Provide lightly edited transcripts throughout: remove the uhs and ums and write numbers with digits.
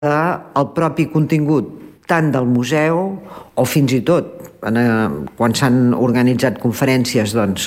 el propi contingut tant del museu o fins i tot quan s'han organitzat conferències, doncs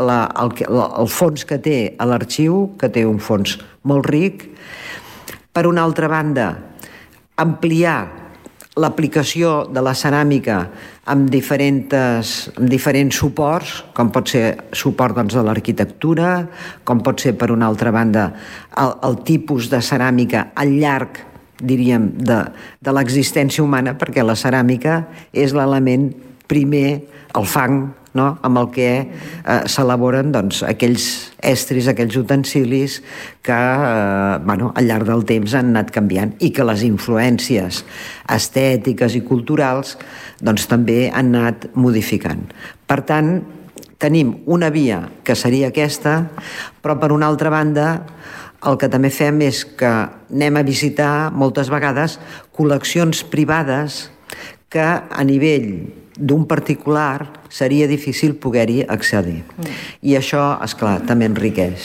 el fons que té a l'arxiu, que té un fons molt ric. Per una altra banda, ampliar l'aplicació de la ceràmica amb diferents suports, com pot ser suport de l'arquitectura, com pot ser, per una altra banda, el tipus de ceràmica al llarg, diríem, de l'existència humana, perquè la ceràmica és l'element primer, el fang, amb el que s'elaboren aquells estris, aquells utensilis que al llarg del temps han anat canviant i que les influències estètiques i culturals també han anat modificant. Per tant, tenim una via que seria aquesta, però per una altra banda el que també fem és que anem a visitar moltes vegades col·leccions privades que a nivell d'un particular seria difícil poder-hi accedir. I això, esclar, també enriqueix.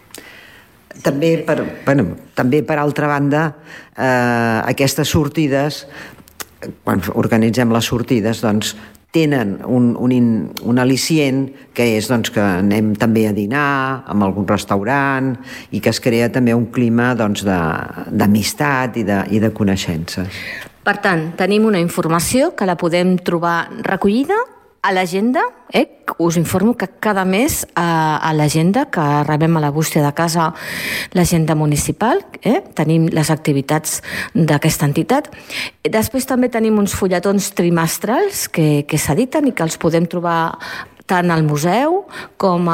També, per altra banda, aquestes sortides, quan organitzem les sortides, tenen un al·licient que és que anem també a dinar en algun restaurant i que es crea també un clima d'amistat i de coneixences. Per tant, tenim una informació que la podem trobar recollida a l'agenda. Us informo que cada mes a l'agenda que rebem a la bústia de casa, l'agenda municipal, tenim les activitats d'aquesta entitat. Després també tenim uns fulletons trimestrals que s'editen i que els podem trobar tant al museu com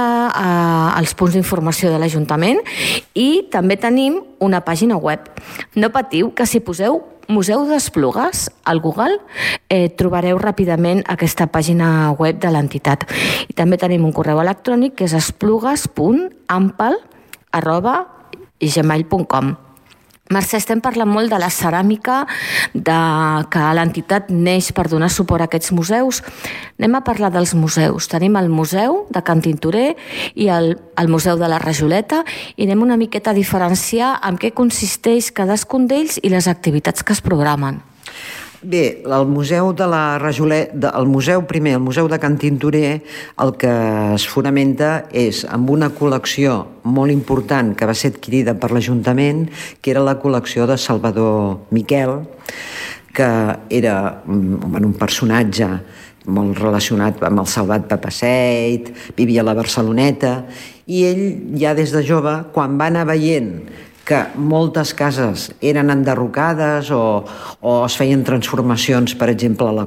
als punts d'informació de l'Ajuntament, i també tenim una pàgina web. No patiu, que si poseu Museu d'Esplugues al Google trobareu ràpidament aquesta pàgina web de l'entitat. I també tenim un correu electrònic que és esplugues.ampal@gmail.com. Mercè, estem parlant molt de la ceràmica, que l'entitat neix per donar suport a aquests museus. Anem a parlar dels museus. Tenim el Museu de Can Tintorer i el Museu de la Rajoleta, i anem una miqueta a diferenciar en què consisteix cadascun d'ells i les activitats que es programen. Bé, el Museu de la Rajoleta, el Museu de Can Tintorer, el que es fonamenta és amb una col·lecció molt important que va ser adquirida per l'Ajuntament, que era la col·lecció de Salvador Miquel, que era un personatge molt relacionat amb el Salvat Papasseit, vivia a la Barceloneta, i ell ja des de jove, quan va anar veient que moltes cases eren enderrocades o es feien transformacions, per exemple, a les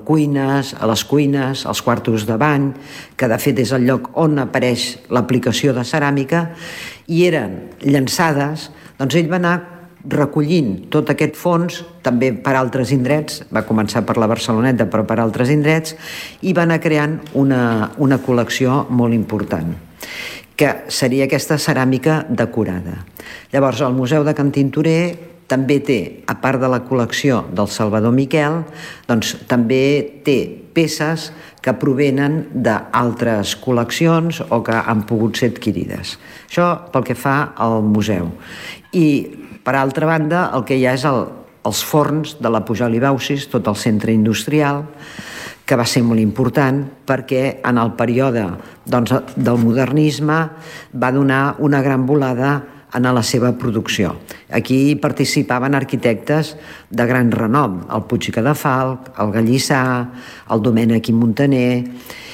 cuines, als quartos de bany, que de fet és el lloc on apareix l'aplicació de ceràmica, i eren llançades, doncs ell va anar recollint tot aquest fons, també per altres indrets, va començar per la Barceloneta, però per altres indrets, i va anar creant una col·lecció molt important, que seria aquesta ceràmica decorada. Llavors, el Museu de Can Tintorer també té, a part de la col·lecció del Salvador Miquel, doncs també té peces que provenen d'altres col·leccions o que han pogut ser adquirides. Això pel que fa al museu. I, per altra banda, el que hi ha és els forns de la Pujol i Baucis, tot el centre industrial, que va ser molt important perquè en el període del modernisme va donar una gran volada en la seva producció. Aquí participaven arquitectes de gran renom, el Puig i Cadafalch, el Gallissà, el Domènech i Muntaner,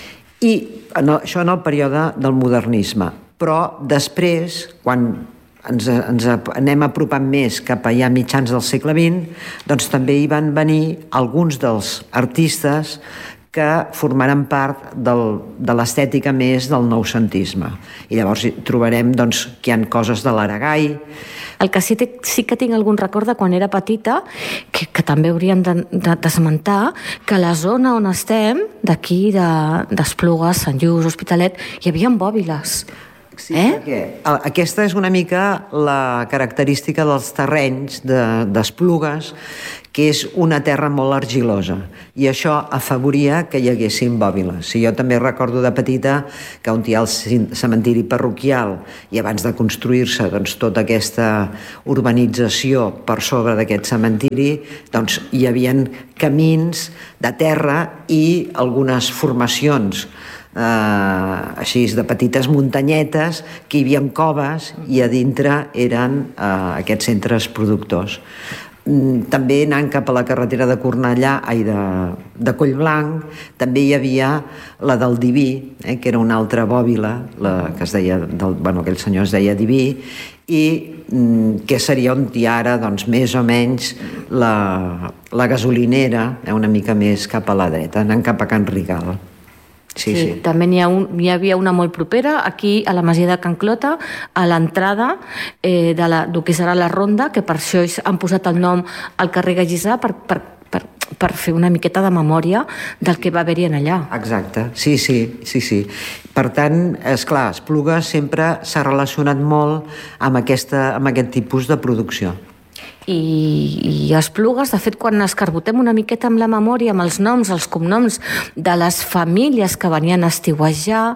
i això en el període del modernisme. Però després, quan ens anem apropant més cap a ja mitjans del segle XX, doncs també hi van venir alguns dels artistes que formaran part de l'estètica més del noucentisme. I llavors trobarem que hi ha coses de l'Aragai. El que sí que tinc algun record de quan era petita, que també hauríem d'esmentar, que a la zona on estem, d'aquí, d'Esplugues, Sant Lluís, Hospitalet, hi havia bòbiles. Sí, perquè aquesta és una mica la característica dels terrenys d'Esplugues, que és una terra molt argilosa, i això afavoria que hi haguessin bòbiles. Si jo també recordo de petita que on hi ha el cementiri parroquial i abans de construir-se tota aquesta urbanització per sobre d'aquest cementiri, doncs hi havia camins de terra i algunes formacions així de petites muntanyetes que hi havia coves i a dintre eren aquests centres productors. També anant cap a la carretera de Cornellà, de Collblanc, també hi havia la del Diví, que era una altra bòbila, que es deia, aquell senyor es deia Diví, i que seria on hi ha ara, més o menys, la gasolinera, una mica més cap a la dreta, anant cap a Can Rigal. Sí. També n'hi havia una molt propera, aquí a la masia de Can Clota, a l'entrada del que serà la Ronda, que per això han posat el nom al carrer Gallissà per fer una miqueta de memòria del que va haver-hi allà. Exacte, sí. Per tant, esclar, Esplugues sempre s'ha relacionat molt amb aquest tipus de producció. I Esplugues, de fet, quan escarbotem una miqueta amb la memòria, amb els noms, els cognoms de les famílies que venien a estiuejar,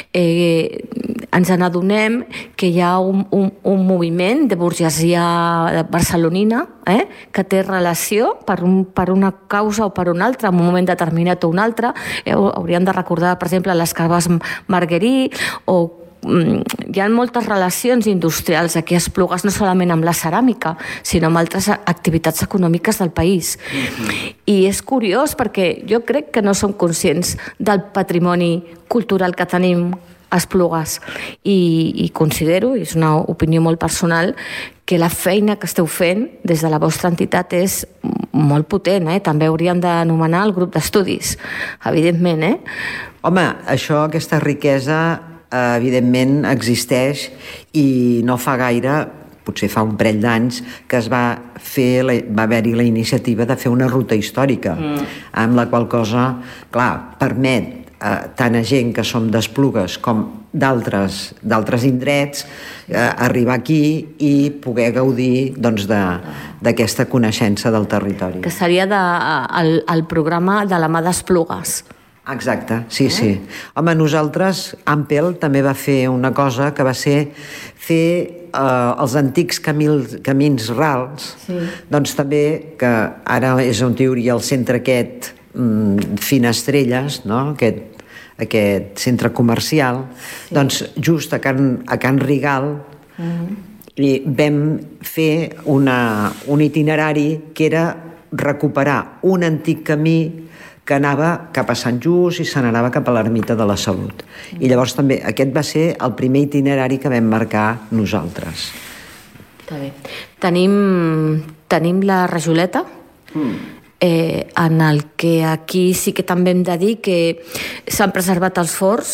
ens n'adonem que hi ha un moviment de burgesia barcelonina que té relació per una causa o per una altra, en un moment determinat o un altre. Hauríem de recordar, per exemple, les caves Marguerí, o hi ha moltes relacions industrials aquí a Esplugues, no solament amb la ceràmica, sinó amb altres activitats econòmiques del país. I és curiós perquè jo crec que no som conscients del patrimoni cultural que tenim a Esplugues, i considero, i és una opinió molt personal, que la feina que esteu fent des de la vostra entitat és molt potent. També hauríem d'anomenar el grup d'estudis, evidentment. Home, aquesta riquesa evidentment existeix, i no fa gaire, potser fa un parell d'anys, que va haver-hi la iniciativa de fer una ruta històrica, amb la qual cosa, clar, permet tant a gent que som d'Esplugues com d'altres indrets arribar aquí i poder gaudir d'aquesta coneixença del territori. Que seria el programa de la mà d'Esplugues. Exacte, sí. Home, nosaltres, Ampel també va fer una cosa que va ser fer els antics camins rals, doncs també, que ara és on hi hauria el centre aquest Finestrelles, aquest centre comercial, doncs just a Can Rigal vam fer un itinerari que era recuperar un antic camí que anava cap a Sant Just i se n'anava cap a l'Ermita de la Salut. I llavors també aquest va ser el primer itinerari que vam marcar nosaltres. Està bé. Tenim la Rajoleta, en el que aquí sí que també hem de dir que s'han preservat els forns,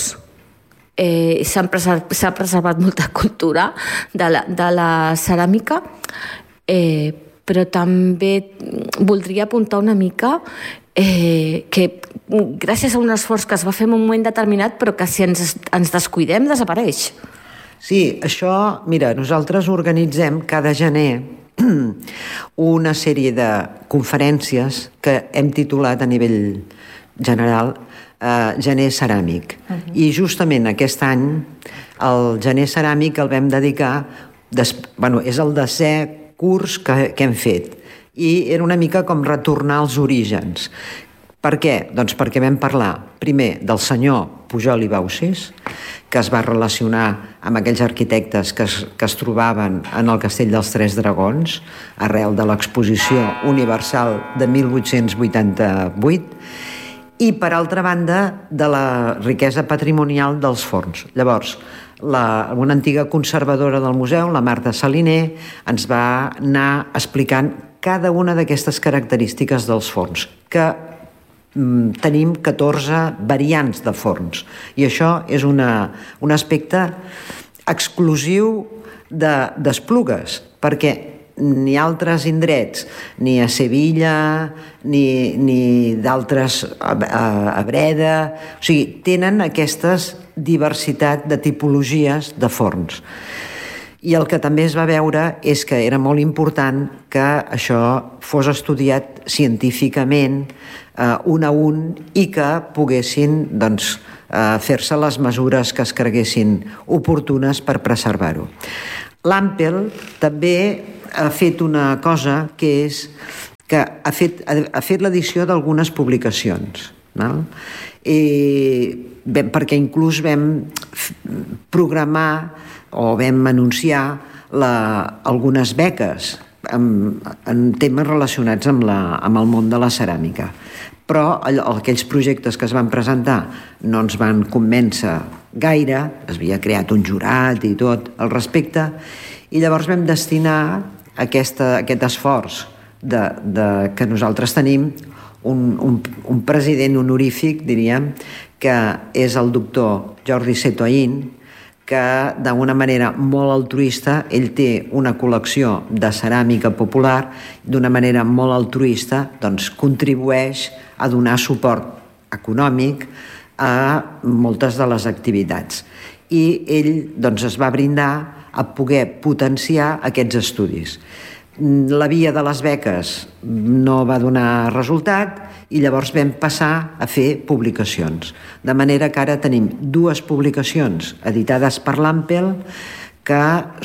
s'ha preservat molta cultura de la ceràmica, però també voldria apuntar una mica que gràcies a un esforç que es va fer en un moment determinat, però que si ens descuidem desapareix. Sí, això, mira, nosaltres organitzem cada gener una sèrie de conferències que hem titulat a nivell general Gener Ceràmic. I justament aquest any el Gener Ceràmic el vam dedicar, és el 10è curs que hem fet, i era una mica com retornar als orígens. Per què? Doncs perquè vam parlar primer del senyor Pujol i Baucis, que es va relacionar amb aquells arquitectes que es trobaven en el Castell dels Tres Dragons arrel de l'Exposició Universal de 1888, i per altra banda de la riquesa patrimonial dels forns. Llavors, una antiga conservadora del museu, la Marta Saliner, ens va anar explicant cada una d'aquestes característiques dels forns, que tenim 14 variants de forns, i això és un aspecte exclusiu d'Esplugues, perquè ni altres indrets, ni a Sevilla, ni d'altres a Breda, o sigui, tenen aquestes diversitat de tipologies de forns. I el que també es va veure és que era molt important que això fos estudiat científicament un a un i que poguessin fer-se les mesures que es creguessin oportunes per preservar-ho. L'Ampel també ha fet una cosa que és que ha fet l'edició d'algunes publicacions, perquè inclús vam programar o vam anunciar algunes beques en temes relacionats amb el món de la ceràmica. Però aquells projectes que es van presentar no ens van convèncer gaire, es havia creat un jurat i tot al respecte, i llavors vam destinar aquest esforç que nosaltres tenim un president honorífic, diríem, que és el doctor Jordi Setoín, que d'una manera molt altruista, ell té una col·lecció de ceràmica popular, d'una manera molt altruista contribueix a donar suport econòmic a moltes de les activitats. I ell es va brindar a poder potenciar aquests estudis. La via de les beques no va donar resultat i llavors vam passar a fer publicacions. De manera que ara tenim 2 publicacions editades per l'Ampel que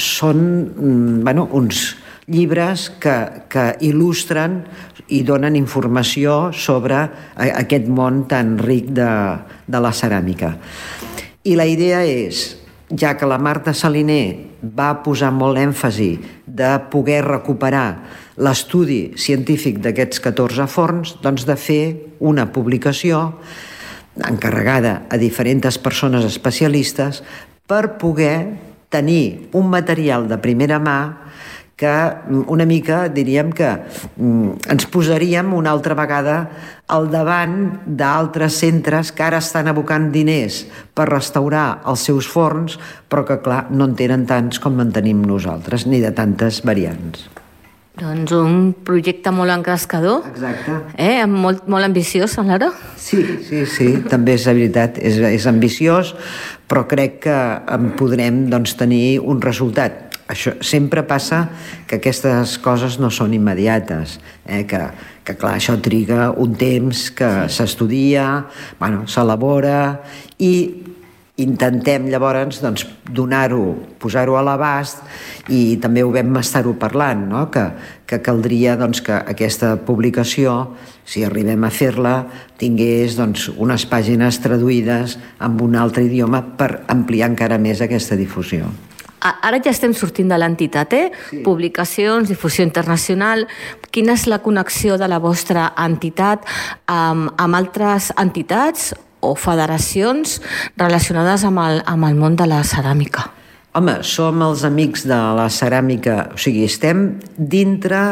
són uns llibres que il·lustren i donen informació sobre aquest món tan ric de la ceràmica. I la idea és, ja que la Marta Saliner va posar molt èmfasi de poder recuperar l'estudi científic d'aquests 14 forns, de fer una publicació encarregada a diferents persones especialistes per poder tenir un material de primera mà que una mica diríem que ens posaríem una altra vegada al davant d'altres centres que ara estan abocant diners per restaurar els seus forns, però que, clar, no en tenen tants com en tenim nosaltres, ni de tantes variants. Doncs un projecte molt engrescador. Exacte. Molt ambiciós, Lara? Sí, també és veritat, és ambiciós, però crec que en podrem tenir un resultat. Això sempre passa que aquestes coses no són immediates, que clar, això triga un temps que s'estudia, s'elabora i intentem llavors donar-ho, posar-ho a l'abast, i també ho vam estar-ho parlant, que caldria que aquesta publicació, si arribem a fer-la, tingués unes pàgines traduïdes en un altre idioma per ampliar encara més aquesta difusió. Ara ja estem sortint de l'entitat, Sí. Publicacions, difusió internacional. Quina és la connexió de la vostra entitat amb altres entitats o federacions relacionades amb el món de la ceràmica? Home, som els amics de la ceràmica, o sigui, estem dintre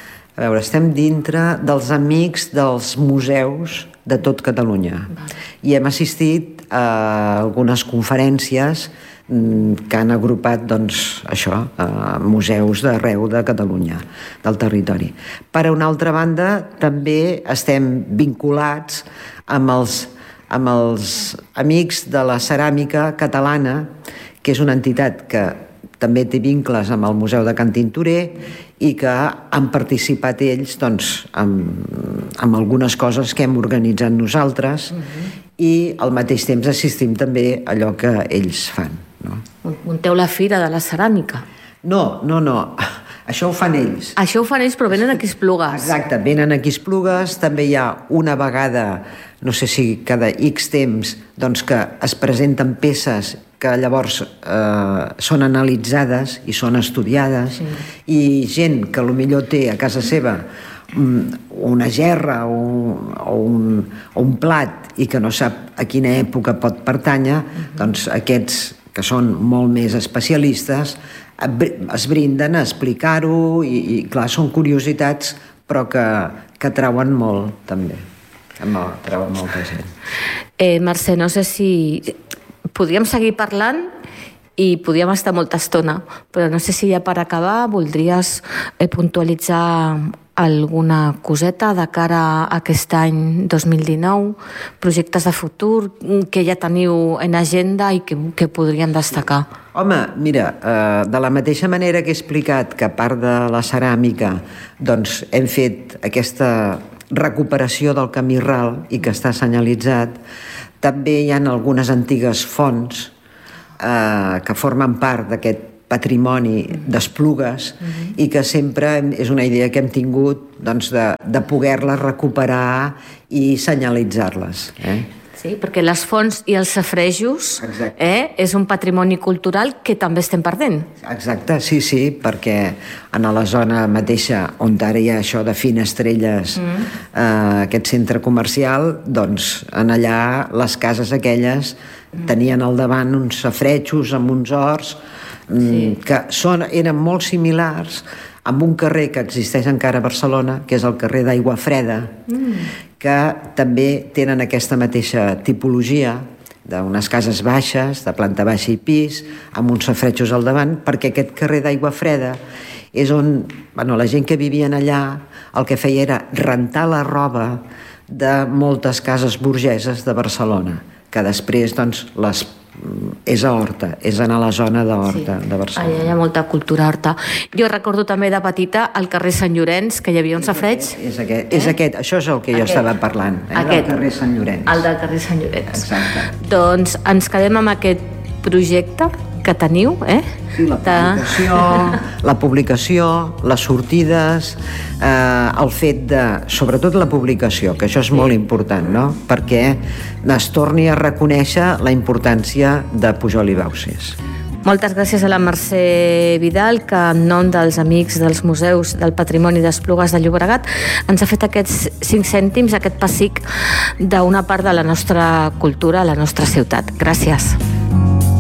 dels amics dels museus de tot Catalunya. I hem assistit a algunes conferències que han agrupat museus d'arreu de Catalunya, del territori. Per una altra banda, també estem vinculats amb els amics de la ceràmica catalana, que és una entitat que també té vincles amb el Museu de Can Tintorer i que han participat ells amb algunes coses que hem organitzat nosaltres i al mateix temps assistim també a allò que ells fan. Munteu la fira de la ceràmica? No. Això ho fan ells. Això ho fan ells, però venen aquí a Esplugues. Exacte, venen aquí a Esplugues. També hi ha una vegada, no sé si cada X temps, que es presenten peces que llavors són analitzades i són estudiades, i gent que potser té a casa seva una gerra o un plat i que no sap a quina època pot pertànyer, aquests que són molt més especialistes es brinden a explicar-ho i clar, són curiositats però que trauen molt també, trauen molta gent. Mercè, no sé si podríem seguir parlant i podríem estar molta estona, però no sé si ja per acabar voldries puntualitzar alguna coseta de cara a aquest any 2019, projectes de futur que ja teniu en agenda i que podrien destacar? Home, mira, de la mateixa manera que he explicat que a part de la ceràmica doncs hem fet aquesta recuperació del camí ral i que està senyalitzat, també hi ha algunes antigues fonts que formen part d'aquest patrimoni d'Esplugues i que sempre és una idea que hem tingut doncs, de poder-les recuperar i senyalitzar-les. Sí, perquè les fonts i els safaretjos és un patrimoni cultural que també estem perdent. Exacte, sí, perquè en la zona mateixa on ara hi ha això de Finestrelles, aquest centre comercial, doncs en allà les cases aquelles tenien al davant uns safaretjos amb uns horts que eren molt similars amb un carrer que existeix encara a Barcelona, que és el carrer d'Aigua Freda, que també tenen aquesta mateixa tipologia d'unes cases baixes, de planta baixa i pis, amb uns safaretjos al davant, perquè aquest carrer d'Aigua Freda és on la gent que vivien allà el que feia era rentar la roba de moltes cases burgeses de Barcelona, que després doncs és a Horta, és a la zona d'Horta, de Barcelona. Allà hi ha molta cultura horta. Jo recordo també de petita al carrer Sant Llorenç, que hi havia un safareig. És aquest, això és el que jo estava parlant, del carrer Sant Llorenç. El del carrer Sant Llorenç. Exacte. Doncs ens quedem amb aquest projecte que teniu, Sí, la publicació, les sortides, el fet de, sobretot la publicació, que això és molt important, no? Perquè es torni a reconèixer la importància de Pujol i Baucis. Moltes gràcies a la Mercè Vidal, que en nom dels amics dels museus del patrimoni d'Esplugues de Llobregat ens ha fet aquests 5 cèntims, aquest pessic d'una part de la nostra cultura, la nostra ciutat. Gràcies.